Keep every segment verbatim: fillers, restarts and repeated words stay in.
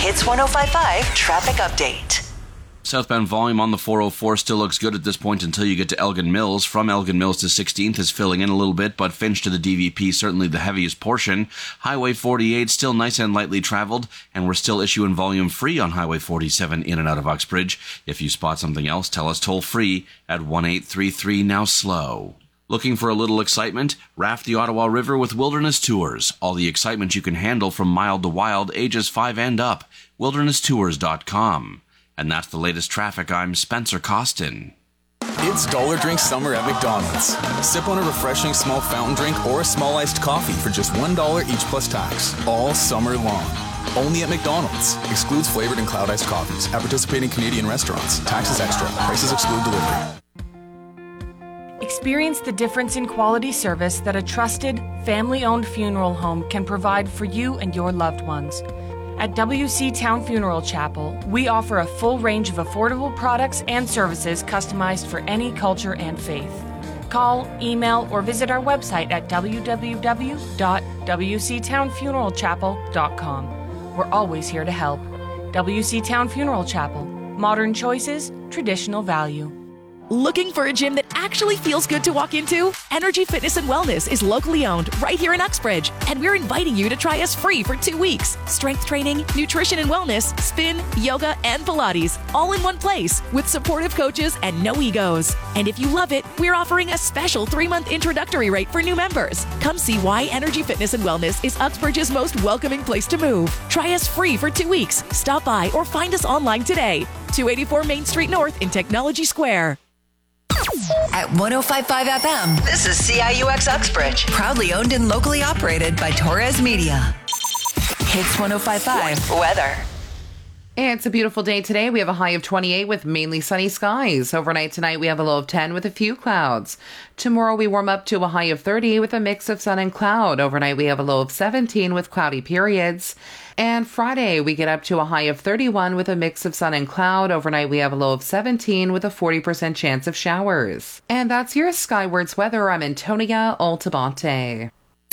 Hits one oh five point five traffic update. Southbound volume on the four oh four still looks good at this point until you get to Elgin Mills. From Elgin Mills to sixteenth is filling in a little bit, but Finch to the D V P certainly the heaviest portion. Highway forty-eight still nice and lightly traveled, and we're still issuing volume free on Highway forty-seven in and out of Uxbridge. If you spot something else, tell us toll free at one eight three three now slow. Looking for a little excitement? Raft the Ottawa River with Wilderness Tours. All the excitement you can handle from mild to wild, ages five and up. wilderness tours dot com. And that's the latest traffic. I'm Spencer Costin. It's Dollar Drink Summer at McDonald's. Sip on a refreshing small fountain drink or a small iced coffee for just one dollar each plus tax, all summer long. Only at McDonald's. Excludes flavored and cloud iced coffees. At participating Canadian restaurants. Taxes extra. Prices exclude delivery. Experience the difference in quality service that a trusted, family-owned funeral home can provide for you and your loved ones. At W C Town Funeral Chapel, we offer a full range of affordable products and services customized for any culture and faith. Call, email, or visit our website at w w w dot w c town funeral chapel dot com. We're always here to help. W C Town Funeral Chapel. Modern choices, traditional value. Looking for a gym that actually feels good to walk into? Energy Fitness and Wellness is locally owned right here in Uxbridge, and we're inviting you to try us free for two weeks. Strength training, nutrition and wellness, spin, yoga, and Pilates, all in one place with supportive coaches and no egos. And if you love it, we're offering a special three-month introductory rate for new members. Come see why Energy Fitness and Wellness is Uxbridge's most welcoming place to move. Try us free for two weeks. Stop by or find us online today. two eighty-four Main Street North in Technology Square. At one oh five point five F M, this is C I U X Uxbridge, proudly owned and locally operated by Torres Media. Hits one oh five point five weather. It's a beautiful day today. We have a high of twenty-eight with mainly sunny skies. Overnight tonight, we have a low of ten with a few clouds. Tomorrow, we warm up to a high of thirty with a mix of sun and cloud. Overnight, we have a low of seventeen with cloudy periods. And Friday, we get up to a high of thirty-one with a mix of sun and cloud. Overnight, we have a low of seventeen with a forty percent chance of showers. And that's your Skywards weather. I'm Antonia Altabante.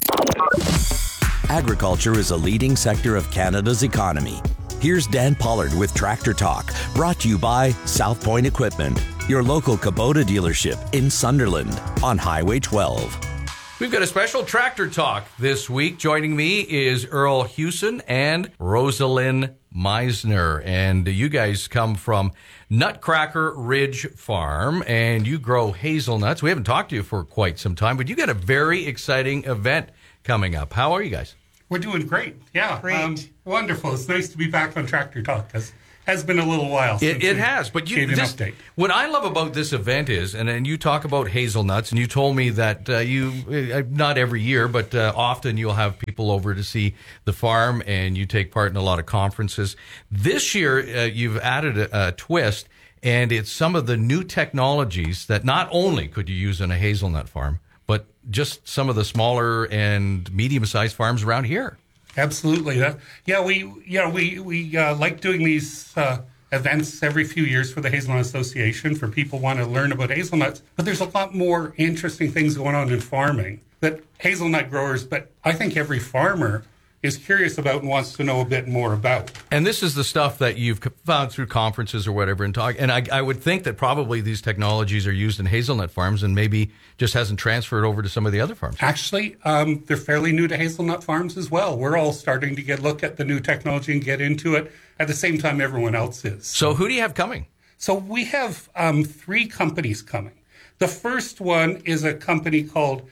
Agriculture is a leading sector of Canada's economy. Here's Dan Pollard with Tractor Talk, brought to you by South Point Equipment, your local Kubota dealership in Sunderland on Highway twelve. We've got a special Tractor Talk this week. Joining me is Earl Hewson and Rosalind Meisner. And you guys come from Nutcracker Ridge Farm, and you grow hazelnuts. We haven't talked to you for quite some time, but you got a very exciting event coming up. How are you guys? We're doing great. Yeah. Great. Um, wonderful. It's nice to be back on Tractor Talk, because has been a little while since It, it has, but you, gave an this, update. What I love about this event is, and, and you talk about hazelnuts, and you told me that uh, you, uh, not every year, but uh, often you'll have people over to see the farm, and you take part in a lot of conferences. This year, uh, you've added a, a twist, and it's some of the new technologies that not only could you use in a hazelnut farm, but just some of the smaller and medium-sized farms around here. Absolutely. Uh, yeah, we you know we we uh, like doing these uh, events every few years for the Hazelnut Association for people who want to learn about hazelnuts. But there's a lot more interesting things going on in farming that hazelnut growers, but I think every farmer is curious about and wants to know a bit more about. And this is the stuff that you've found through conferences or whatever and talk. And I, I would think that probably these technologies are used in hazelnut farms and maybe just hasn't transferred over to some of the other farms. Actually, um, they're fairly new to hazelnut farms as well. We're all starting to get look at the new technology and get into it at the same time everyone else is. So who do you have coming? So we have um, three companies coming. The first one is a company called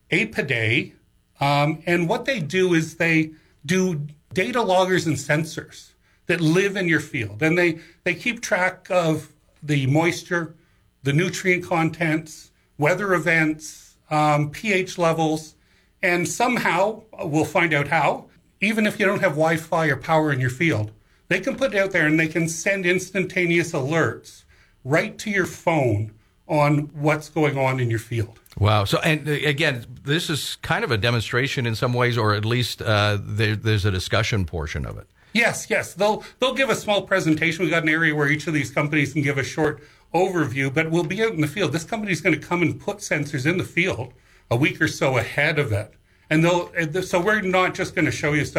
Apidae. Um, and what they do is they do data loggers and sensors that live in your field. And they, they keep track of the moisture, the nutrient contents, weather events, um, pH levels. And somehow, we'll find out how, even if you don't have Wi-Fi or power in your field, they can put it out there and they can send instantaneous alerts right to your phone on what's going on in your field. Wow. So, and uh, again, this is kind of a demonstration in some ways, or at least uh, there, there's a discussion portion of it. Yes, yes. They'll they'll give a small presentation. We've got an area where each of these companies can give a short overview, but we'll be out in the field. This company is going to come and put sensors in the field a week or so ahead of it. And they'll so we're not just going to show you stuff.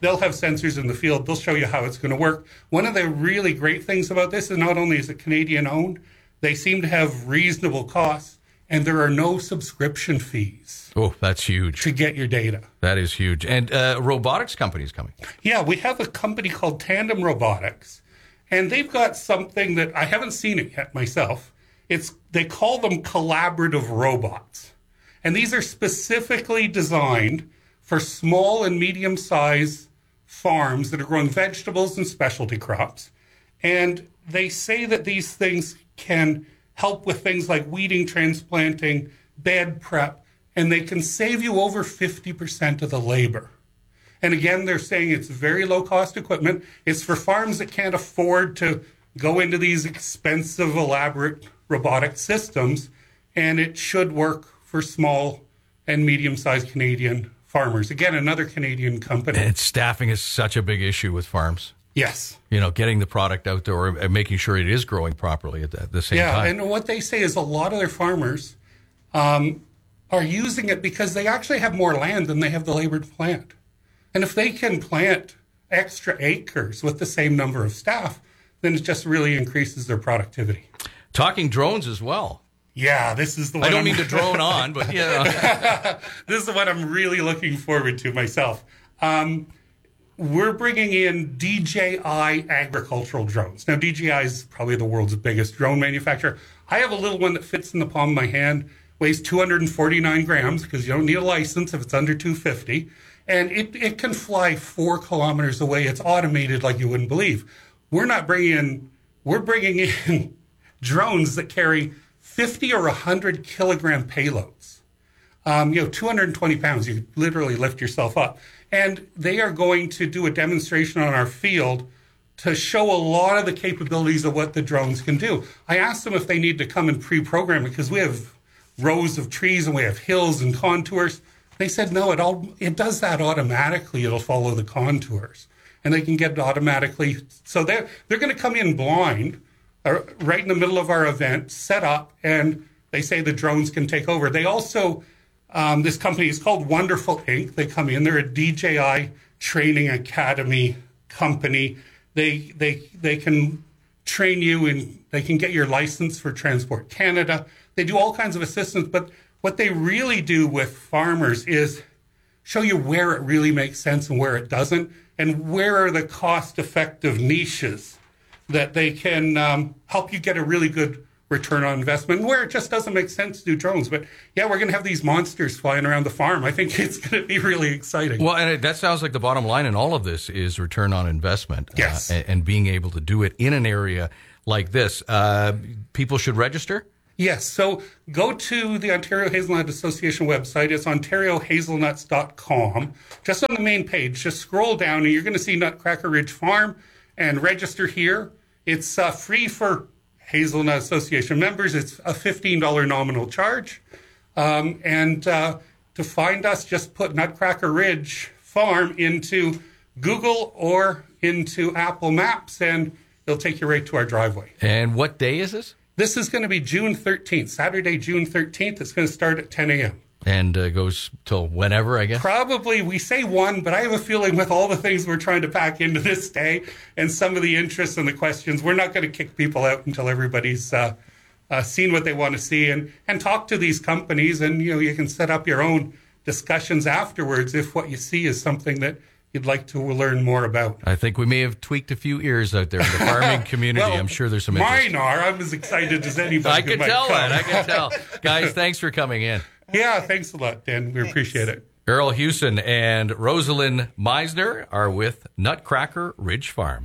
they'll have sensors in the field. They'll show you how it's going to work. One of the really great things about this is not only is it Canadian owned, they seem to have reasonable costs, and there are no subscription fees. Oh, that's huge. To get your data. That is huge. And uh, robotics companies coming. Yeah, we have a company called Tandem Robotics, and they've got something that I haven't seen it yet myself. It's they call them collaborative robots. And these are specifically designed for small and medium-sized farms that are growing vegetables and specialty crops. And they say that these things can help with things like weeding, transplanting, bed prep, and they can save you over fifty percent of the labor. And again, they're saying it's very low-cost equipment. It's for farms that can't afford to go into these expensive, elaborate robotic systems, and it should work for small and medium-sized Canadian farmers. Again, another Canadian company. And staffing is such a big issue with farms. Yes. You know, getting the product out there or making sure it is growing properly at the, at the same yeah, time. Yeah, and what they say is a lot of their farmers um, are using it because they actually have more land than they have the labor to plant. And if they can plant extra acres with the same number of staff, then it just really increases their productivity. Talking drones as well. Yeah, this is the one. I don't I'm... mean to drone on, but yeah. This is the one I'm really looking forward to myself. Um, we're bringing in D J I agricultural drones. Now, D J I is probably the world's biggest drone manufacturer. I have a little one that fits in the palm of my hand, weighs two hundred forty-nine grams because you don't need a license if it's under two hundred fifty. And it, it can fly four kilometers away. It's automated like you wouldn't believe. We're not bringing in, we're bringing in drones that carry fifty or one hundred kilogram payloads. Um, you know, two hundred twenty pounds, you literally lift yourself up. And they are going to do a demonstration on our field to show a lot of the capabilities of what the drones can do. I asked them if they need to come and pre-program it because we have rows of trees and we have hills and contours. They said, no, it all it does that automatically. It'll follow the contours. And they can get it automatically. So they're, they're going to come in blind, uh, right in the middle of our event, set up, and they say the drones can take over. They also, um, this company is called Wonderful Incorporated. They come in. They're a D J I training academy company. They they they can train you and they can get your license for Transport Canada. They do all kinds of assistance, but what they really do with farmers is show you where it really makes sense and where it doesn't, and where are the cost-effective niches that they can um, help you get a really good return on investment, and where it just doesn't make sense to do drones. But yeah, we're going to have these monsters flying around the farm. I think it's going to be really exciting. Well, and it, that sounds like the bottom line in all of this is return on investment. Yes. Uh, and, and being able to do it in an area like this. Uh, people should register? Yes. So go to the Ontario Hazelnut Association website. It's ontario hazelnuts dot com. Just on the main page, just scroll down and you're going to see Nutcracker Ridge Farm and register here. It's uh, free for Hazelnut Association members. It's a fifteen dollars nominal charge. Um, and uh, to find us, just put Nutcracker Ridge Farm into Google or into Apple Maps and it'll take you right to our driveway. And what day is this? This is going to be June thirteenth, Saturday, June thirteenth. It's going to start at ten a.m. And uh, goes till whenever, I guess? Probably, we say one, but I have a feeling with all the things we're trying to pack into this day and some of the interests and the questions, we're not going to kick people out until everybody's uh, uh, seen what they want to see and, and talk to these companies. And, you know, you can set up your own discussions afterwards if what you see is something that you'd like to learn more about. I think we may have tweaked a few ears out there in the farming community. Well, I'm sure there's some interest. Mine are. I'm as excited as anybody. I who can might tell come. that. I can tell. Guys, thanks for coming in. Yeah, thanks a lot, Dan. We thanks. appreciate it. Earl Hewson and Rosalind Meisner are with Nutcracker Ridge Farm.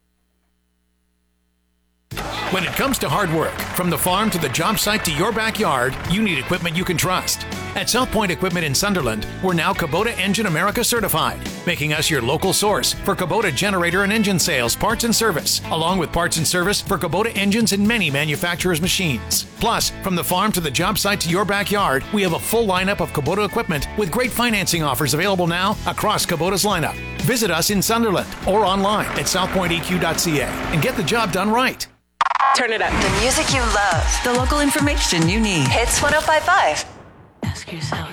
When it comes to hard work, from the farm to the job site to your backyard, you need equipment you can trust. At South Point Equipment in Sunderland, we're now Kubota Engine America certified, making us your local source for Kubota generator and engine sales, parts and service, along with parts and service for Kubota engines and many manufacturers' machines. Plus, from the farm to the job site to your backyard, we have a full lineup of Kubota equipment with great financing offers available now across Kubota's lineup. Visit us in Sunderland or online at south point e q dot c a and get the job done right. Turn it up. The music you love. The local information you need. Hits one oh five point five. Ask yourself.